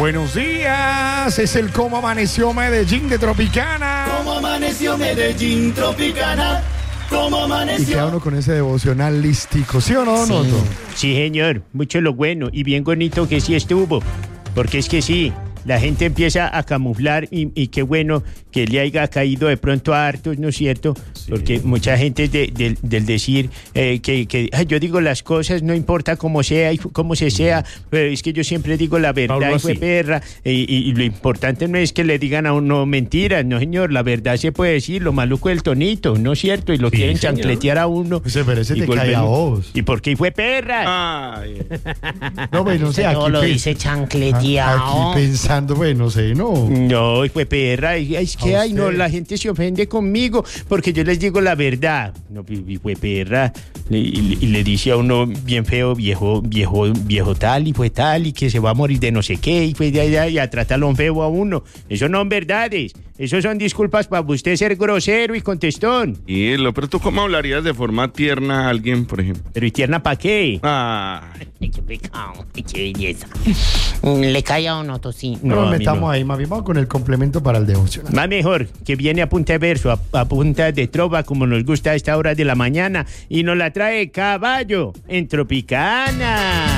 Buenos días, es el Cómo Amaneció Medellín de Tropicana. Cómo amaneció Medellín, Tropicana. Cómo Y amaneció. queda uno con ese devocional lístico, ¿sí o no, Noto? Sí, señor, mucho lo bueno y bien bonito que sí estuvo, porque es que sí, la gente empieza a camuflar y qué bueno que le haya caído de pronto a hartos, ¿no es cierto? Sí. Porque mucha gente del decir que yo digo las cosas, no importa cómo sea y cómo se sea, pero es que yo siempre digo la verdad y fue perra, y lo importante no es que le digan a uno mentiras, no señor, la verdad se puede decir, lo maluco es el tonito, ¿no es cierto? Y lo Sí, quieren señor. chancletear a uno. Pero ese te cae a vos. ¿Y por qué fue perra? Ay. No, bueno, no sé, aquí, No lo dice chancleteado. aquí pensando, bueno, no sé, no. No, fue perra, es que, ay, no, usted? la gente se ofende conmigo porque yo les digo la verdad. No, y fue perra, y le dice a uno bien feo, viejo tal, y fue tal, y que se va a morir de no sé qué, y fue de allá, y a tratarlo feo a uno. Eso no son verdades, eso son disculpas para usted ser grosero y contestón. Y pero tú, ¿cómo hablarías de forma tierna a alguien, por ejemplo? Pero ¿y tierna para qué? Ay. Qué pecado, qué belleza. Le cae a uno, sí. No No, nos a mí metamos no. ahí, más bien vamos con el complemento para el devocional. Más mejor, que viene a punta de verso, a punta de trova, como nos gusta a esta hora de la mañana, y nos la trae Caballo en Tropicana.